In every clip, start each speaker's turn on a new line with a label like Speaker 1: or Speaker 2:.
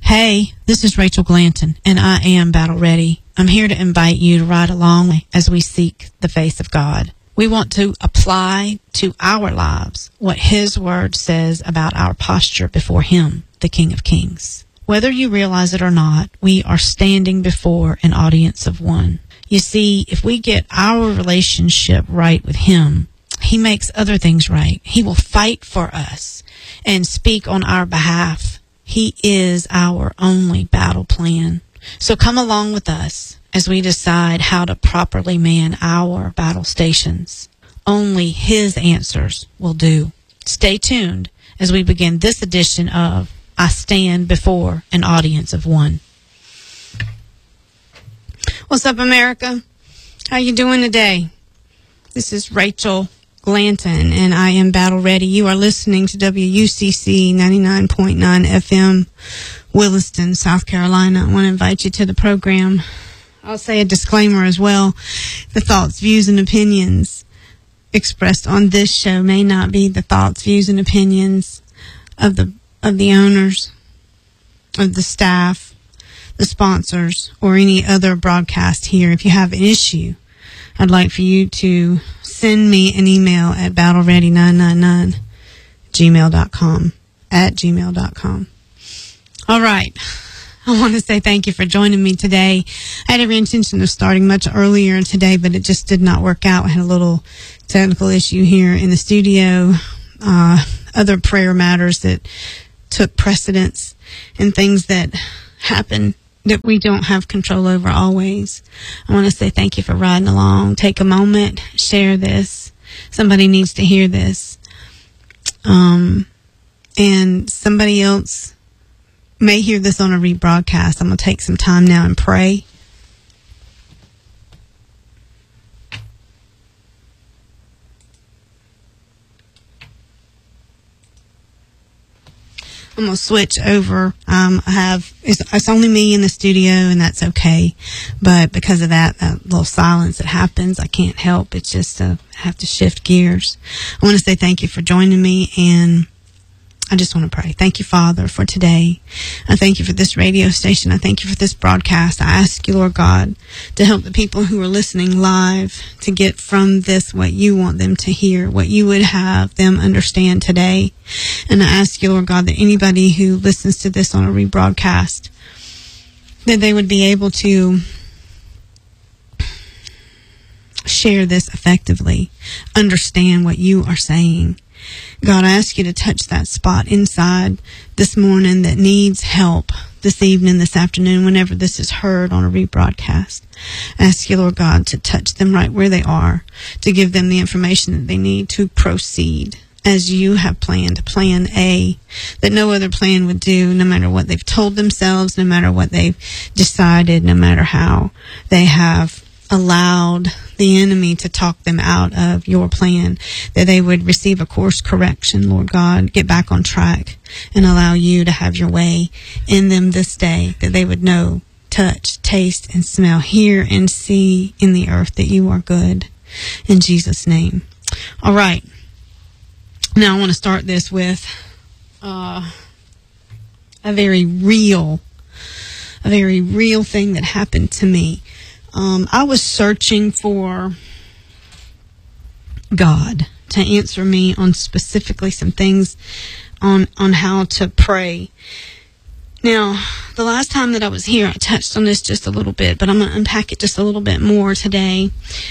Speaker 1: Hey, this is Rachel Glanton, and I am Battle Ready. I'm here to invite you to ride along as we seek the face of God. We want to apply to our lives what His Word says about our posture before Him, the King of Kings. Whether you realize it or not, we are standing before an audience of one. You see, if we get our relationship right with Him, He makes other things right. He will fight for us and speak on our behalf. He is our only battle plan. So come along with us as we decide how to properly man our battle stations. Only His answers will do. Stay tuned as we begin this edition of I Stand Before an Audience of One. What's up, America? How you doing today? This is Rachel Glanton, and I am Battle Ready. You are listening to WUCC 99.9 FM, Williston, South Carolina. I want to invite you to the program. I'll say a disclaimer as well. The thoughts, views, and opinions expressed on this show may not be the thoughts, views, and opinions of the owners, of the staff, the sponsors, or any other broadcast here. If you have an issue, I'd like for you to send me an email at battleready999gmail.com. All right. I want to say thank you for joining me today. I had every intention of starting much earlier today, but it just did not work out. I had a little technical issue here in the studio, other prayer matters that took precedence, and things that happen that we don't have control over always. I want to say thank you for riding along. Take a moment, share this. Somebody needs to hear this. And somebody else may hear this on a rebroadcast. I'm going to take some time now and pray. I'm going to switch over. It's only me in the studio, and that's okay. But because of that little silence that happens, I can't help. It's just I have to shift gears. I want to say thank you for joining me, and I just want to pray. Thank you, Father, for today. I thank you for this radio station. I thank you for this broadcast. I ask you, Lord God, to help the people who are listening live to get from this what you want them to hear, what you would have them understand today. And I ask you, Lord God, that anybody who listens to this on a rebroadcast, that they would be able to share this effectively, understand what you are saying. God, I ask you to touch that spot inside this morning that needs help this evening, this afternoon, whenever this is heard on a rebroadcast. I ask you, Lord God, to touch them right where they are, to give them the information that they need to proceed as you have planned, plan A, that no other plan would do, no matter what they've told themselves, no matter what they've decided, no matter how they have allowed the enemy to talk them out of your plan, that they would receive a course correction, Lord God, get back on track and allow you to have your way in them this day, that they would know, touch, taste, and smell, hear, and see in the earth that you are good. In Jesus' name. All right. Now I want to start this with a very real thing that happened to me. I was searching for God to answer me on specifically some things on how to pray. Now, the last time that I was here, I touched on this just a little bit, but I'm going to unpack it just a little bit more today.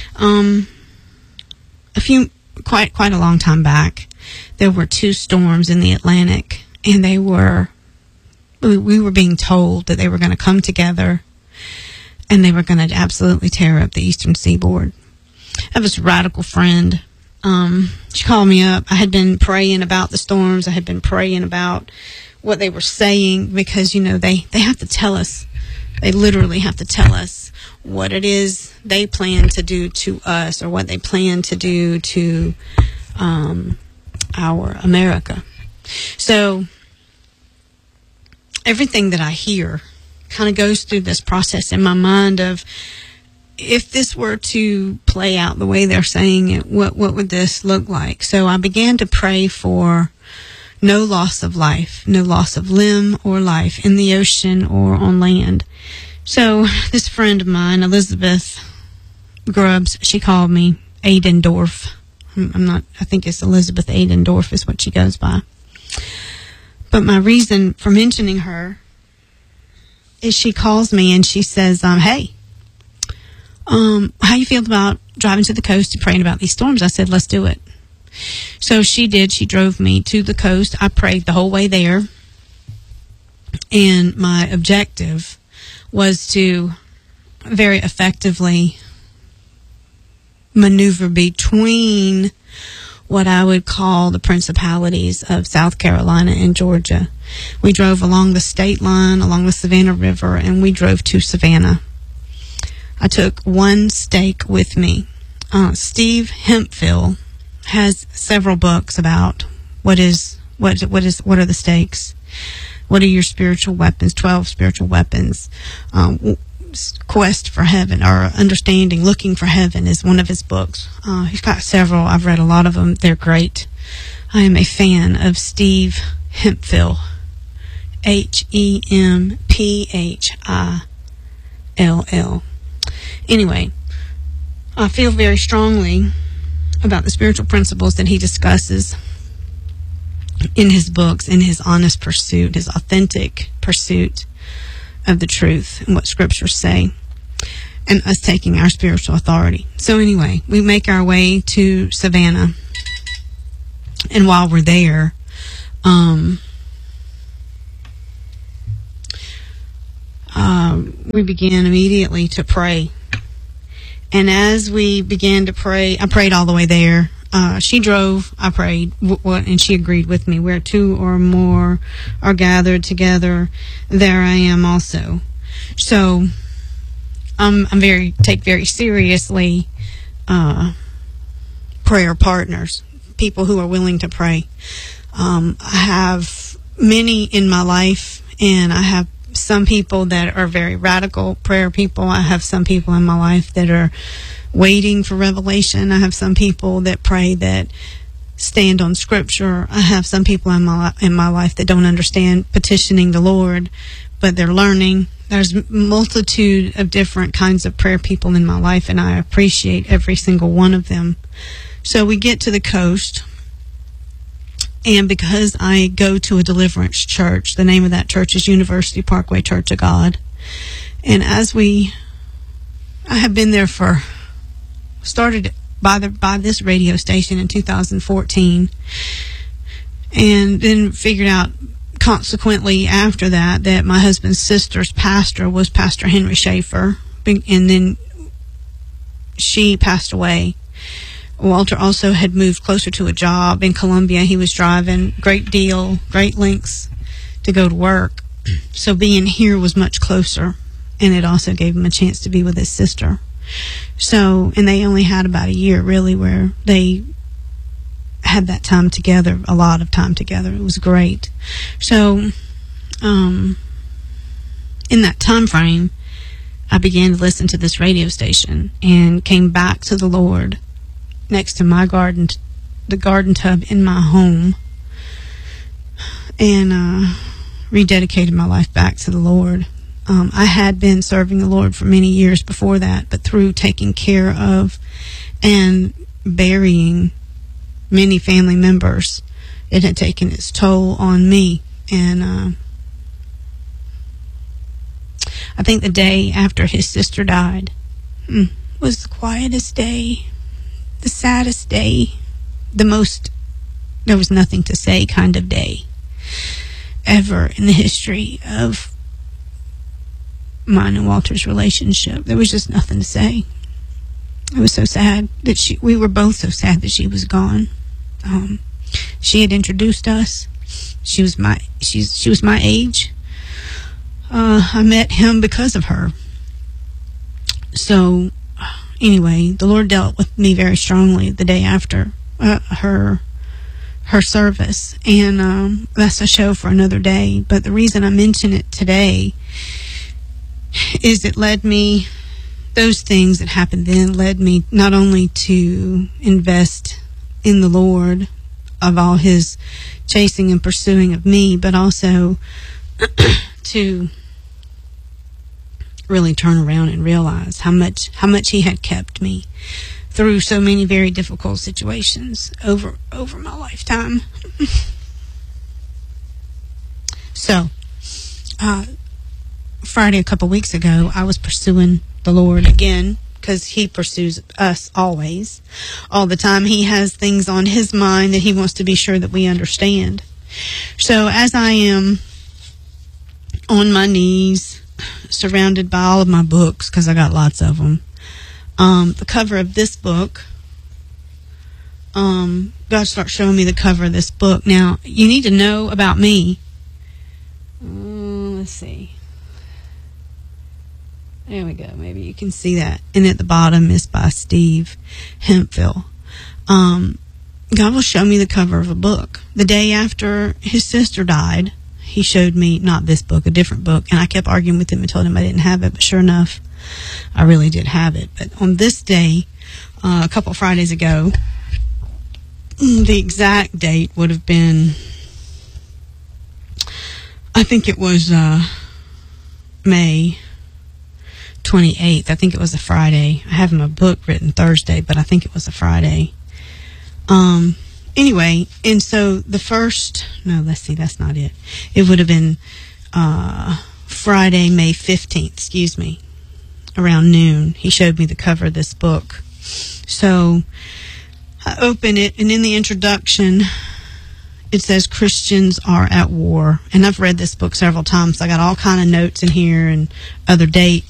Speaker 1: Quite a long time back, there were two storms in the Atlantic, and we were being told that they were going to come together and they were going to absolutely tear up the eastern seaboard. I have this radical friend. She called me up. I had been praying about the storms. I had been praying about what they were saying because, they have to tell us. They literally have to tell us what it is they plan to do to us or what they plan to do to our America. So everything that I hear kind of goes through this process in my mind of, if this were to play out the way they're saying it, what would this look like? So I began to pray for no loss of life, no loss of limb or life in the ocean or on land. So this friend of mine, Elizabeth Grubbs, she called me Adendorf. I think it's Elizabeth Adendorf is what she goes by. But my reason for mentioning her is she calls me and she says, hey, how you feel about driving to the coast and praying about these storms? I said, let's do it. So she did. She drove me to the coast. I prayed the whole way there. And my objective was to very effectively maneuver between what I would call the principalities of South Carolina and Georgia. We drove along the state line, along the Savannah River, and we drove to Savannah. I took one stake with me. Steve Hemphill has several books about what are the stakes? What are your spiritual weapons? 12 spiritual weapons. Quest for Heaven, or Understanding, Looking for Heaven is one of his books. He's got several. I've read a lot of them. They're great. I am a fan of Steve Hemphill. Hemphill. Anyway, I feel very strongly about the spiritual principles that he discusses in his books, in his honest pursuit, his authentic pursuit of the truth and what scriptures say, and us taking our spiritual authority. So anyway, we make our way to Savannah, and while we're there, we began immediately to pray. And as we began to pray, I prayed all the way there. She drove, I prayed, and she agreed with me. Where two or more are gathered together, there I am also. So take very seriously prayer partners, people who are willing to pray. I have many in my life, and I have some people that are very radical prayer people. I have some people in my life that are waiting for revelation. I have some people that pray that stand on scripture. I have some people in my life that don't understand petitioning the Lord, but they're learning. There's a multitude of different kinds of prayer people in my life, and I appreciate every single one of them. So we get to the coast, and because I go to a deliverance church, the name of that church is University Parkway Church of God. And I have been there started by this radio station in 2014, and then figured out consequently after that my husband's sister's pastor was Pastor Henry Schaefer, and then she passed away. Walter also had moved closer to a job in Columbia. He was driving great lengths to go to work, so being here was much closer, and it also gave him a chance to be with his sister. So, and they only had about a year really where they had that time together, a lot of time together. It was great. So, in that time frame, I began to listen to this radio station and came back to the Lord next to my garden, the garden tub in my home, and rededicated my life back to the Lord. I had been serving the Lord for many years before that, but through taking care of and burying many family members, it had taken its toll on me. And I think the day after his sister died was the quietest day, the saddest day, there was nothing to say kind of day ever in the history of mine and Walter's relationship. There was just nothing to say. It was so sad that we were both so sad that she was gone. She had introduced us. She was my age. I met him because of her. So anyway, the Lord dealt with me very strongly the day after her service, and that's a show for another day. But the reason I mention it today is those things that happened then led me not only to invest in the Lord all his chasing and pursuing of me, but also to really turn around and realize how much he had kept me through so many very difficult situations over my lifetime. So, Friday, a couple weeks ago, I was pursuing the Lord again, because he pursues us always, all the time. He has things on his mind that he wants to be sure that we understand. So as I am on my knees, surrounded by all of my books, because I got lots of them, the cover of this book, God starts showing me the cover of this book. Now, you need to know about me. Let's see. There we go. Maybe you can see that. And at the bottom is by Steve Hemphill. God will show me the cover of a book. The day after his sister died, he showed me, not this book, a different book. And I kept arguing with him and told him I didn't have it. But sure enough, I really did have it. But on this day, a couple of Fridays ago, the exact date would have been, I think it was May 28th. I think it was a Friday. I have my book written Thursday, but I think it was a Friday. Anyway, and so the first, no, let's see, that's not it. It would have been Friday, May 15th, around noon. He showed me the cover of this book. So I open it, and in the introduction, it says Christians are at war. And I've read this book several times, so I got all kind of notes in here and other dates.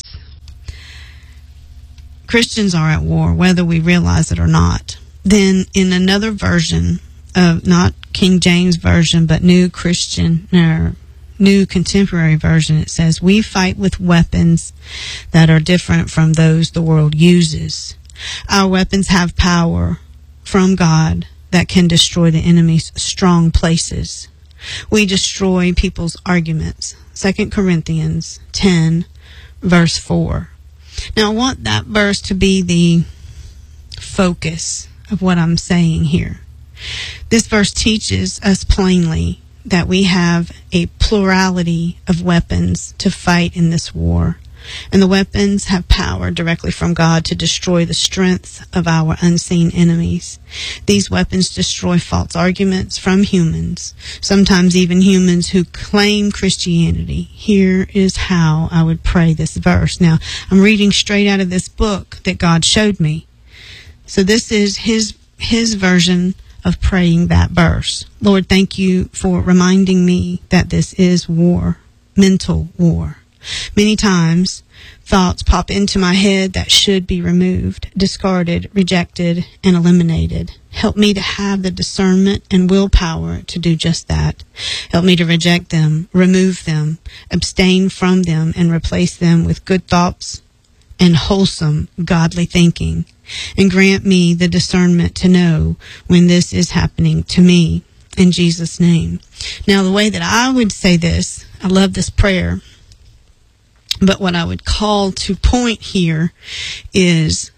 Speaker 1: Christians are at war, whether we realize it or not. Then in another version of, not King James Version, but New Contemporary Version, it says, we fight with weapons that are different from those the world uses. Our weapons have power from God that can destroy the enemy's strong places. We destroy people's arguments. 2 Corinthians 10, verse 4. Now, I want that verse to be the focus of what I'm saying here. This verse teaches us plainly that we have a plurality of weapons to fight in this war. And the weapons have power directly from God to destroy the strength of our unseen enemies. These weapons destroy false arguments from humans, sometimes even humans who claim Christianity. Here is how I would pray this verse. Now, I'm reading straight out of this book that God showed me. So this is his version of praying that verse. Lord, thank you for reminding me that this is war, mental war. Many times, thoughts pop into my head that should be removed, discarded, rejected, and eliminated. Help me to have the discernment and willpower to do just that. Help me to reject them, remove them, abstain from them, and replace them with good thoughts and wholesome, godly thinking. And grant me the discernment to know when this is happening to me. In Jesus' name. Now, the way that I would say this, I love this prayer, but what I would call to point here is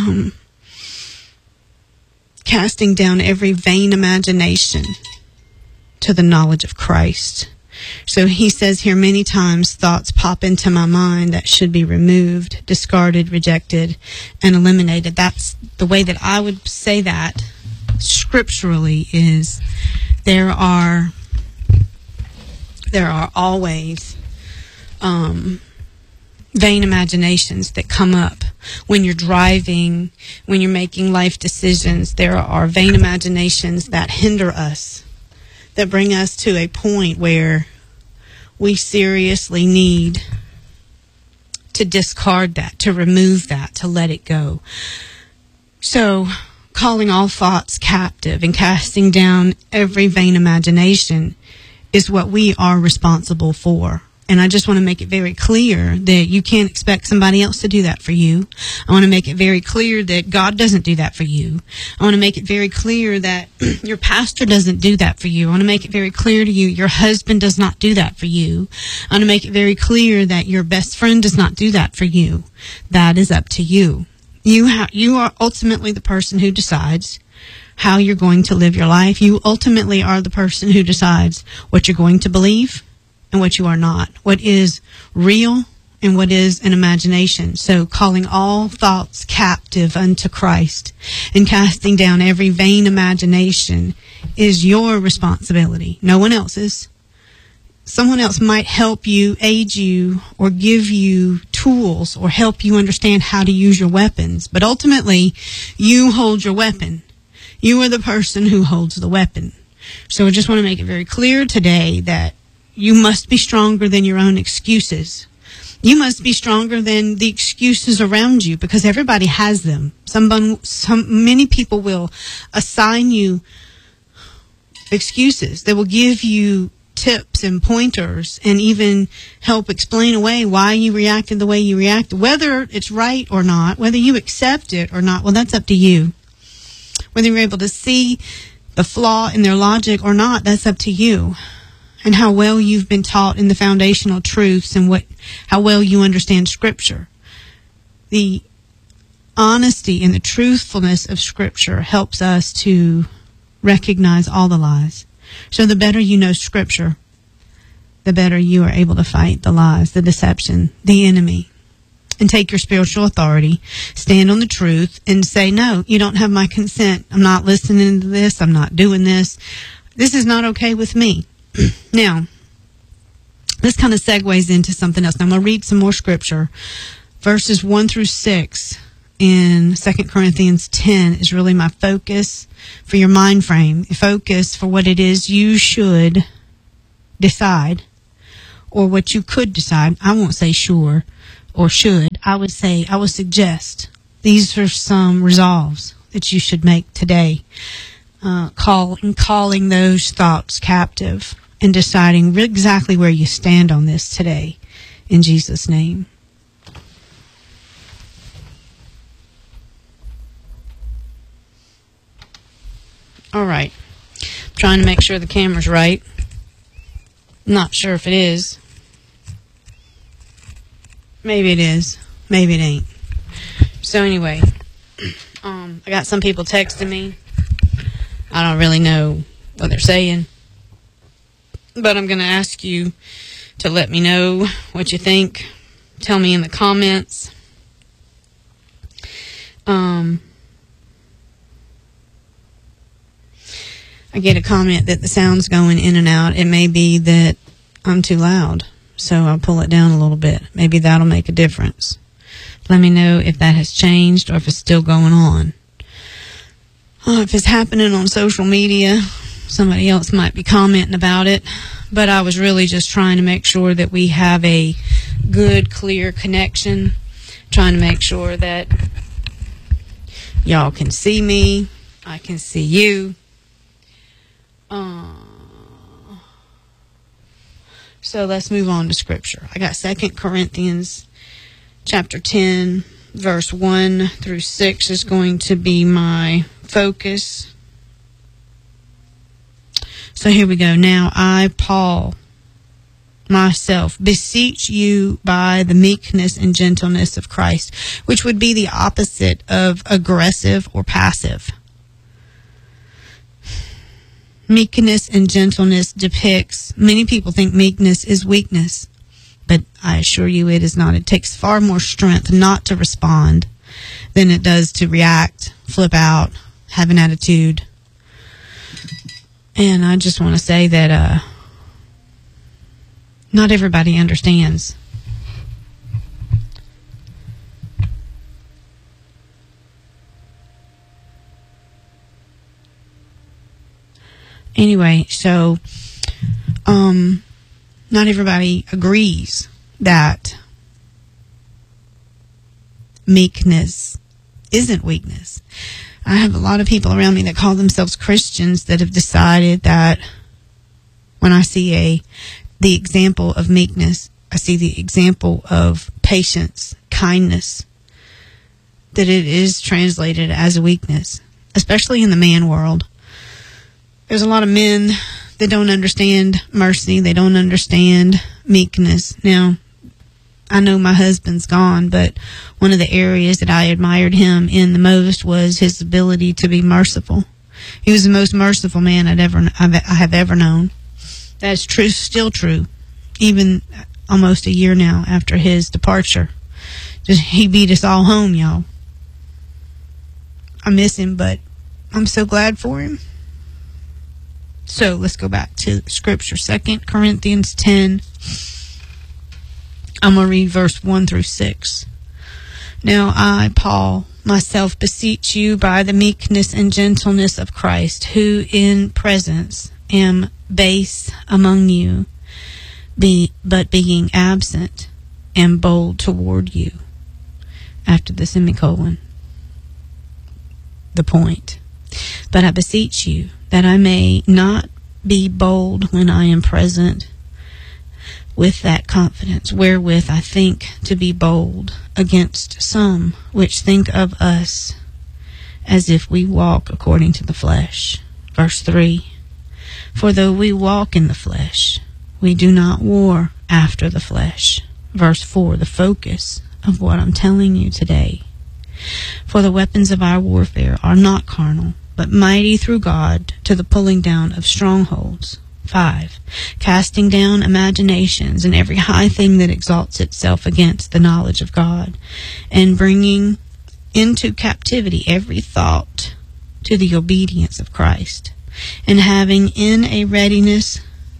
Speaker 1: casting down every vain imagination to the knowledge of Christ. So he says here many times, thoughts pop into my mind that should be removed, discarded, rejected, and eliminated. That's the way that I would say that scripturally. Is there are always vain imaginations that come up when you're driving, when you're making life decisions. There are vain imaginations that hinder us, that bring us to a point where we seriously need to discard that, to remove that, to let it go. So, calling all thoughts captive and casting down every vain imagination is what we are responsible for. And I just want to make it very clear that you can't expect somebody else to do that for you. I want to make it very clear that God doesn't do that for you. I want to make it very clear that your pastor doesn't do that for you. I want to make it very clear to you, your husband does not do that for you. I want to make it very clear that your best friend does not do that for you. That is up to you. You are ultimately the person who decides how you're going to live your life. You ultimately are the person who decides what you're going to believe and what you are not, what is real and what is an imagination. So calling all thoughts captive unto Christ and casting down every vain imagination is your responsibility, no one else's. Someone else might help you, aid you, or give you tools or help you understand how to use your weapons. But ultimately, you hold your weapon. You are the person who holds the weapon. So I just want to make it very clear today that you must be stronger than your own excuses. You must be stronger than the excuses around you, because everybody has them. Many people will assign you excuses. They will give you tips and pointers and even help explain away why you reacted the way you reacted. Whether it's right or not, whether you accept it or not, well, that's up to you. Whether you're able to see the flaw in their logic or not, that's up to you. And how well you've been taught in the foundational truths and how well you understand Scripture. The honesty and the truthfulness of Scripture helps us to recognize all the lies. So the better you know Scripture, the better you are able to fight the lies, the deception, the enemy, and take your spiritual authority, stand on the truth, and say, no, you don't have my consent. I'm not listening to this. I'm not doing this. This is not okay with me. Now, this kind of segues into something else. Now, I'm going to read some more Scripture. Verses 1 through 6 in 2 Corinthians 10 is really my focus for your mind frame, focus for what it is you should decide, or what you could decide. I won't say sure or should. I would suggest these are some resolves that you should make today. Calling those thoughts captive and deciding exactly where you stand on this today, in Jesus' name. All right. I'm trying to make sure the camera's right. Not sure if it is. Maybe it is. Maybe it ain't. So anyway, I got some people texting me. I don't really know what they're saying, but I'm going to ask you to let me know what you think. Tell me in the comments. I get a comment that the sound's going in and out. It may be that I'm too loud, so I'll pull it down a little bit. Maybe that'll make a difference. Let me know if that has changed or if it's still going on. If it's happening on social media, somebody else might be commenting about it. But I was really just trying to make sure that we have a good, clear connection. Trying to make sure that y'all can see me. I can see you. So let's move on to Scripture. I got 2 Corinthians chapter 10, verse 1 through 6 is going to be my focus. So here we go. Now I, Paul, myself, beseech you by the meekness and gentleness of Christ, which would be the opposite of aggressive or passive. Meekness and gentleness depicts, many people think meekness is weakness, but I assure you it is not. It takes far more strength not to respond than it does to react, flip out, have an attitude. And I just want to say that not everybody understands. Anyway, so not everybody agrees that meekness isn't weakness. I have a lot of people around me that call themselves Christians that have decided that when I see the example of meekness, I see the example of patience, kindness, that it is translated as a weakness, especially in the man world. There's a lot of men that don't understand mercy. They don't understand meekness. Now, I know my husband's gone, but one of the areas that I admired him in the most was his ability to be merciful. He was the most merciful man I have ever known. That's true, still true, even almost a year now after his departure. He beat us all home, y'all. I miss him, but I'm so glad for him. So let's go back to Scripture. 2 Corinthians 10. I'm going to read verse 1 through 6. Now I, Paul, myself beseech you by the meekness and gentleness of Christ, who in presence am base among you, but being absent am bold toward you. After the semicolon, the point. But I beseech you that I may not be bold when I am present with that confidence wherewith I think to be bold against some which think of us as if we walk according to the flesh. Verse 3. For though we walk in the flesh, we do not war after the flesh. Verse 4, the focus of what I'm telling you today. For the weapons of our warfare are not carnal, but mighty through God to the pulling down of strongholds. 5, casting down imaginations and every high thing that exalts itself against the knowledge of God, and bringing into captivity every thought to the obedience of Christ, and having in a readiness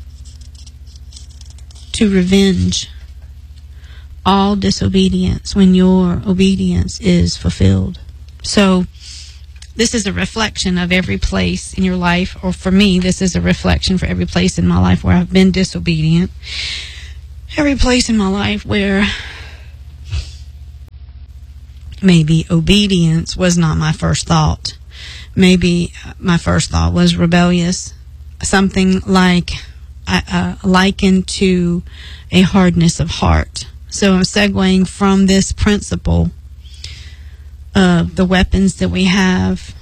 Speaker 1: to revenge all disobedience when your obedience is fulfilled. So this is a reflection of every place in your life, or for me, this is a reflection for every place in my life where I've been disobedient. Every place in my life where maybe obedience was not my first thought. Maybe my first thought was rebellious. Something like likened to a hardness of heart. So I'm segueing from this principle of the weapons that we have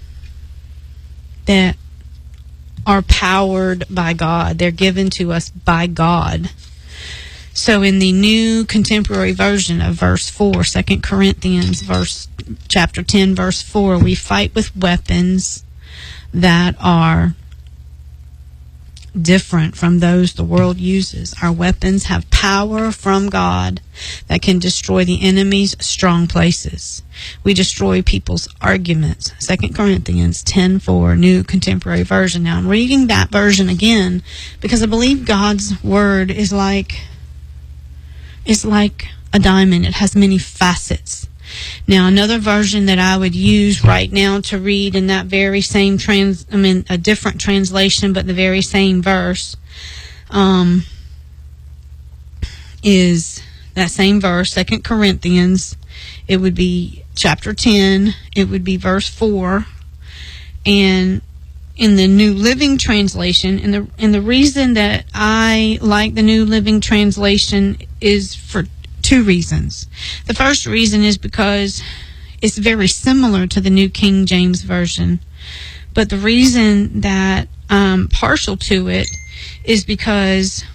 Speaker 1: that are powered by God. They're given to us by God. So in the New Contemporary Version of verse 4, 2 Corinthians chapter 10, verse 4, we fight with weapons that are different from those the world uses. Our weapons have power from God that can destroy the enemy's strong places. We destroy people's arguments. 2 Corinthians 10:4, New Contemporary Version. Now I'm reading that version again because I believe God's word is like a diamond. It has many facets. Now, another version that I would use right now to read in that very same a different translation, but the very same verse, is that same verse, 2 Corinthians. It would be chapter 10. It would be verse 4. And in the New Living Translation, and the reason that I like the New Living Translation is for two reasons. The first reason is because it's very similar to the New King James Version. But the reason that I'm partial to it is because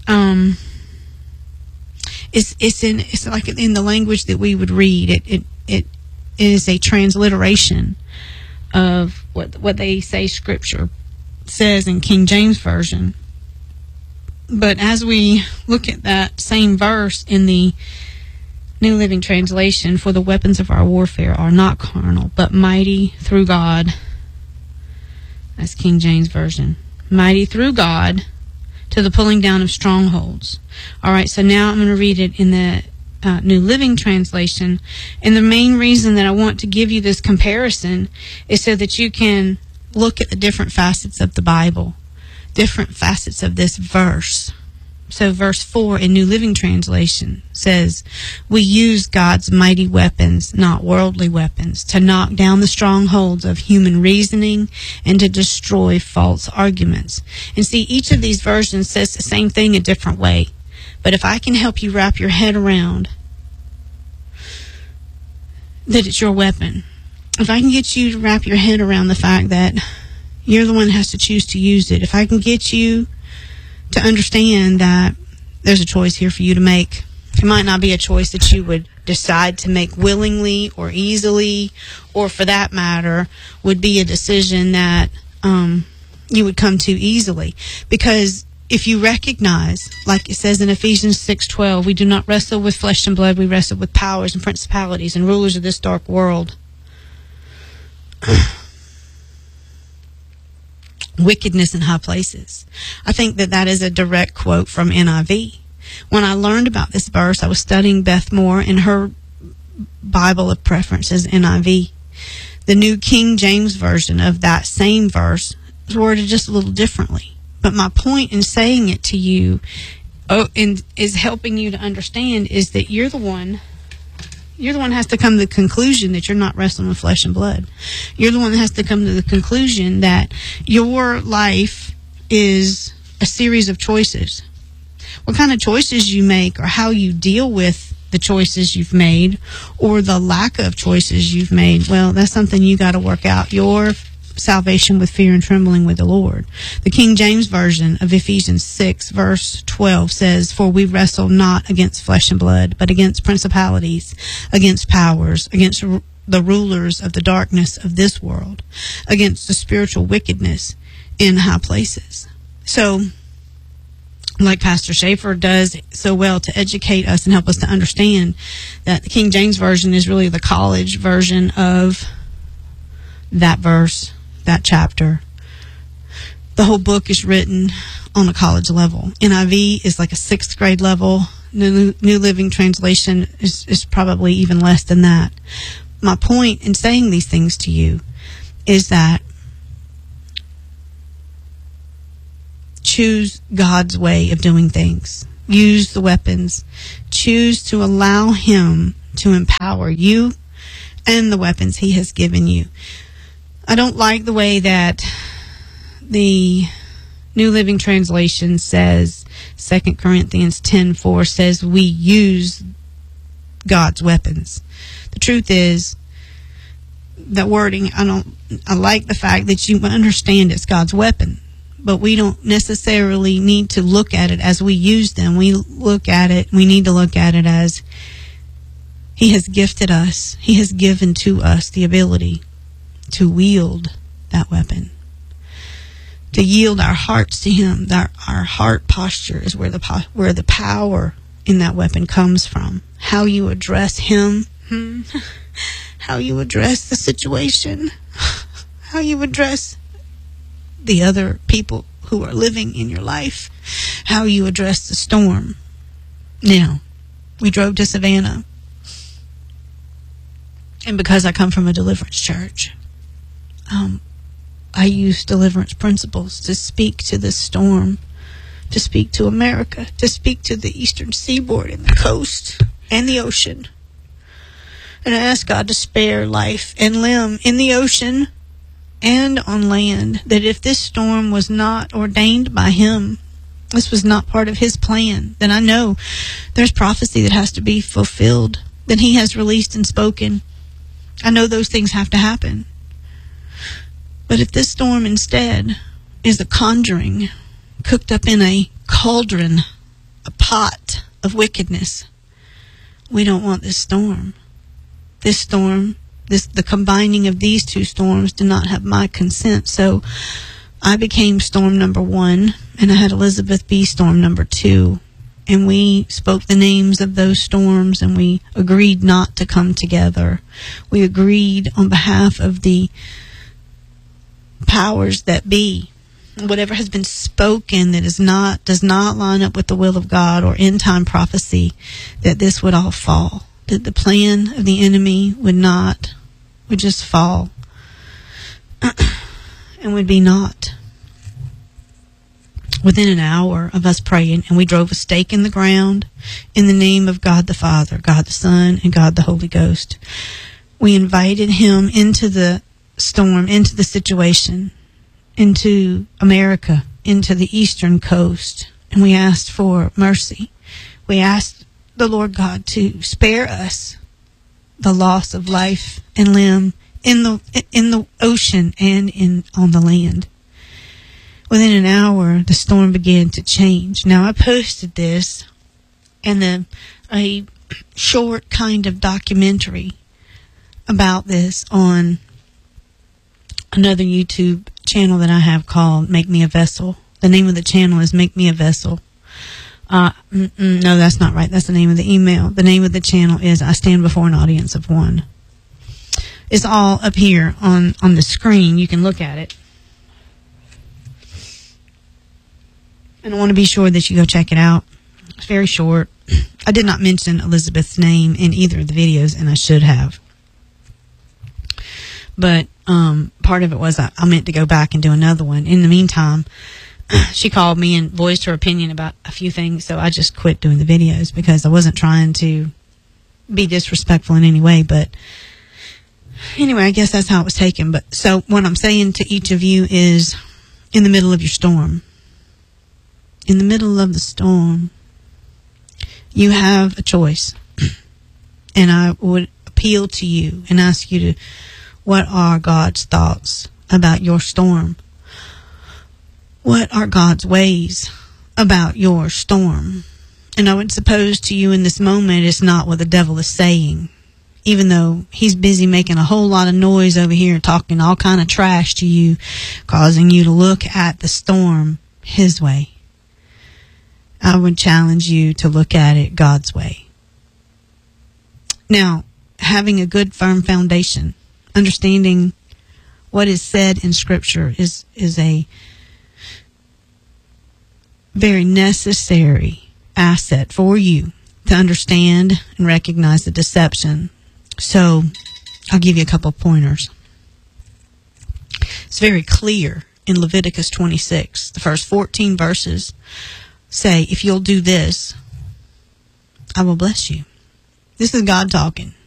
Speaker 1: it's like in the language that we would read. It is a transliteration of what they say Scripture says in King James Version. But as we look at that same verse in the New Living Translation, for the weapons of our warfare are not carnal, but mighty through God. That's King James Version. Mighty through God to the pulling down of strongholds. All right, so now I'm going to read it in the New Living Translation. And the main reason that I want to give you this comparison is so that you can look at the different facets of the Bible, different facets of this verse. So verse 4 in New Living Translation says, we use God's mighty weapons, not worldly weapons, to knock down the strongholds of human reasoning and to destroy false arguments. And see, each of these versions says the same thing a different way. But if I can help you wrap your head around that it's your weapon, if I can get you to wrap your head around the fact that you're the one that has to choose to use it, if I can get you to understand that there's a choice here for you to make, It might not be a choice that you would decide to make willingly or easily, or for that matter, would be a decision that you would come to easily. Because if you recognize, like it says in Ephesians 6:12, we do not wrestle with flesh and blood, we wrestle with powers and principalities and rulers of this dark world. Wickedness in high places. I think that is a direct quote from NIV. When I learned about this verse, I was studying Beth Moore, and her Bible of preference is NIV. The New King James Version of that same verse is worded just a little differently. But my point in saying it to you, and is helping you to understand, is that you're the one who has to come to the conclusion that you're not wrestling with flesh and blood. You're the one that has to come to the conclusion that your life is a series of choices. What kind of choices you make, or how you deal with the choices you've made, or the lack of choices you've made, well, that's something you got to work out. Your salvation with fear and trembling with the Lord. The King James Version of Ephesians 6 verse 12 says, "For we wrestle not against flesh and blood, but against principalities, against powers, against the rulers of the darkness of this world, against the spiritual wickedness in high places." So, like Pastor Schaefer does so well to educate us and help us to understand, that the King James Version is really the college version of that verse, that chapter. The whole book is written on a college level. NIV is like a 6th grade level. New Living Translation is probably even less than that. My point in saying these things to you is that choose God's way of doing things. Use the weapons. Choose to allow Him to empower you and the weapons He has given you. I don't like the way that the New Living Translation says, 2 Corinthians 10:4 says, we use God's weapons. The truth is, that wording, I like the fact that you understand it's God's weapon, but we don't necessarily need to look at it as we use them. We need to look at it as He has gifted us. He has given to us the ability to wield that weapon, to yield our hearts to Him. Our heart posture is where the power in that weapon comes from. How you address Him, how you address the situation, how you address the other people who are living in your life, how you address the storm. Now, we drove to Savannah, and because I come from a deliverance church, I use deliverance principles to speak to this storm, to speak to America, to speak to the eastern seaboard and the coast and the ocean. And I ask God to spare life and limb in the ocean and on land, that if this storm was not ordained by Him, this was not part of His plan, then I know there's prophecy that has to be fulfilled, that He has released and spoken. I know those things have to happen. But if this storm instead is a conjuring cooked up in a cauldron, a pot of wickedness, we don't want this storm. This storm, the combining of these two storms did not have my consent. So I became storm number 1, and I had Elizabeth be storm number 2. And we spoke the names of those storms, and we agreed not to come together. We agreed on behalf of the powers that be, whatever has been spoken that does not line up with the will of God or end time prophecy, that this would all fall, that the plan of the enemy would just fall and would be naught. Within an hour of us praying, and we drove a stake in the ground in the name of God the Father, God the Son, and God the Holy Ghost. We invited Him into the storm, into the situation, into America, into the eastern coast, and we asked for mercy. We asked the Lord God to spare us the loss of life and limb in the ocean and on the land. Within an hour, the storm began to change. Now, I posted this and a short kind of documentary about this on another YouTube channel that I have called Make Me a Vessel. The name of the channel is Make Me a Vessel. No, that's not right. That's the name of the email. The name of the channel is I Stand Before an Audience of One. It's all up here on the screen. You can look at it. And I want to be sure that you go check it out. It's very short. I did not mention Elizabeth's name in either of the videos, and I should have. But part of it was I meant to go back and do another one. In the meantime, she called me and voiced her opinion about a few things, so I just quit doing the videos because I wasn't trying to be disrespectful in any way. But anyway, I guess that's how it was taken. But so what I'm saying to each of you is, in the middle of your storm, in the middle of the storm, you have a choice. And I would appeal to you and ask you to, what are God's thoughts about your storm? What are God's ways about your storm? And I would suppose to you in this moment, it's not what the devil is saying, even though he's busy making a whole lot of noise over here, talking all kind of trash to you, causing you to look at the storm his way. I would challenge you to look at it God's way. Now, having a good firm foundation, understanding what is said in Scripture is a very necessary asset for you to understand and recognize the deception. So, I'll give you a couple of pointers. It's very clear in Leviticus 26. The first 14 verses say, if you'll do this, I will bless you. This is God talking.